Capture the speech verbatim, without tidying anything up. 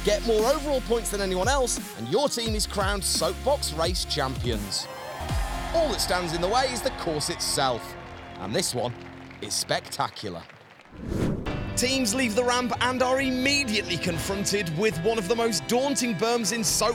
Get more overall points than anyone else, and your team is crowned Soapbox Race champions. All that stands in the way is the course itself, and this one is spectacular. Teams leave the ramp and are immediately confronted with one of the most daunting berms in Soap